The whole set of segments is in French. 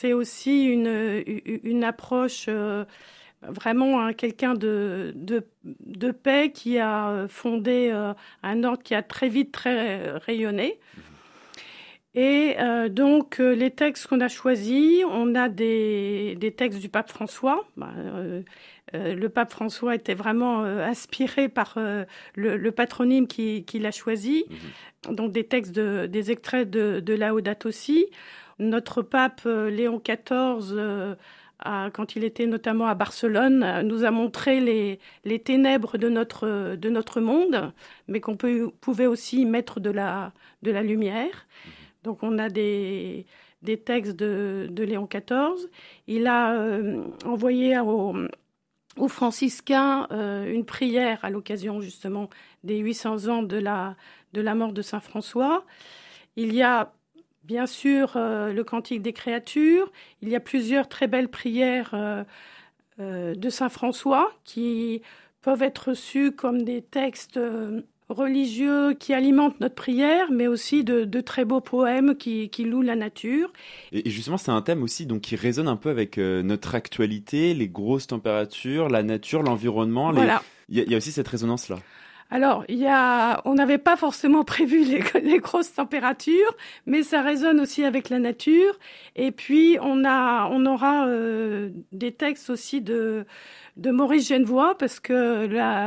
c'est aussi une approche vraiment quelqu'un de paix qui a fondé un ordre qui a très vite rayonné. Et donc, les textes qu'on a choisis, on a des textes du pape François. Le pape François était vraiment inspiré par le patronyme qu'il a choisi. Donc, des textes, des extraits de Laudato Si. Notre pape Léon XIV, quand il était notamment à Barcelone, nous a montré les ténèbres de notre monde, mais qu'on pouvait aussi mettre de la lumière. Donc, on a des textes de Léon XIV. Il a envoyé aux franciscains une prière à l'occasion, justement, des 800 ans de la mort de Saint François. Il y a, bien sûr, le Cantique des créatures. Il y a plusieurs très belles prières de Saint François qui peuvent être reçues comme des textes religieux qui alimentent notre prière, mais aussi de très beaux poèmes qui louent la nature. Et justement, c'est un thème aussi donc, qui résonne un peu avec notre actualité, les grosses températures, la nature, l'environnement. Voilà. Il y a aussi cette résonance-là. Alors, on n'avait pas forcément prévu les grosses températures, mais ça résonne aussi avec la nature. Et puis, on aura des textes aussi de Maurice Genevoix, parce que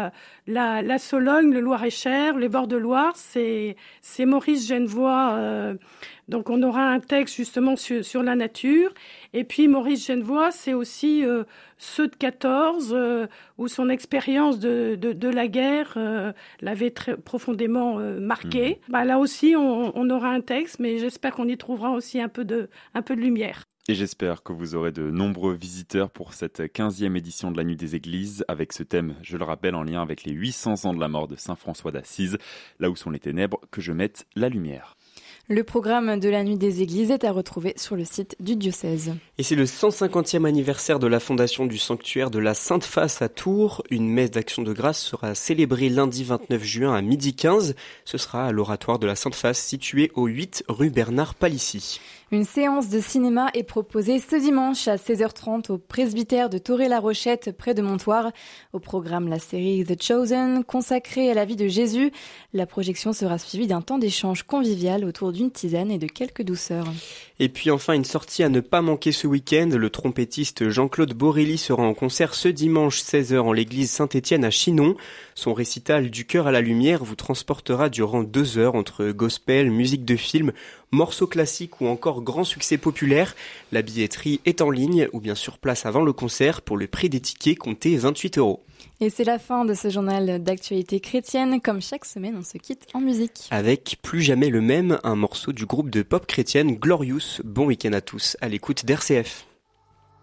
la Sologne, le Loir-et-Cher, les bords de Loire, c'est Maurice Genevoix. Donc, on aura un texte justement sur la nature. Et puis, Maurice Genevoix, c'est aussi ceux de 14, où son expérience de la guerre l'avait très profondément marqué. Là aussi, on aura un texte, mais j'espère qu'on y trouvera aussi un peu de lumière. Et j'espère que vous aurez de nombreux visiteurs pour cette 15e édition de la Nuit des Églises, avec ce thème, je le rappelle, en lien avec les 800 ans de la mort de Saint François d'Assise, là où sont les ténèbres, que je mette la lumière. Le programme de la Nuit des Églises est à retrouver sur le site du diocèse. Et c'est le 150e anniversaire de la fondation du sanctuaire de la Sainte-Face à Tours. Une messe d'action de grâce sera célébrée lundi 29 juin à 12h15. Ce sera à l'oratoire de la Sainte-Face situé au 8 rue Bernard Palissy. Une séance de cinéma est proposée ce dimanche à 16h30 au presbytère de Toré-la-Rochette près de Montoire. Au programme, la série The Chosen, consacrée à la vie de Jésus. La projection sera suivie d'un temps d'échange convivial autour d'une tisane et de quelques douceurs. Et puis enfin, une sortie à ne pas manquer ce week-end. Le trompettiste Jean-Claude Borelli sera en concert ce dimanche 16h en l'église Saint-Étienne à Chinon. Son récital Du cœur à la lumière vous transportera durant 2 heures entre gospel, musique de film, morceaux classiques ou encore grands succès populaires. La billetterie est en ligne ou bien sur place avant le concert pour le prix des tickets compté 28 €. Et c'est la fin de ce journal d'actualité chrétienne. Comme chaque semaine, on se quitte en musique. Avec Plus jamais le même, un morceau du groupe de pop chrétienne Glorious. Bon week-end à tous, à l'écoute d'RCF.